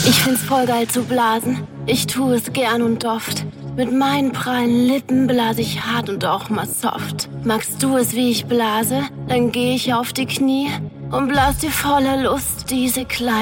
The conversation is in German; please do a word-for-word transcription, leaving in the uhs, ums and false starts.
Ich find's voll geil zu blasen, ich tu es gern und oft. Mit meinen prallen Lippen blase ich hart und auch mal soft. Magst du es, wie ich blase? Dann geh ich auf die Knie und blas dir voller Lust diese kleine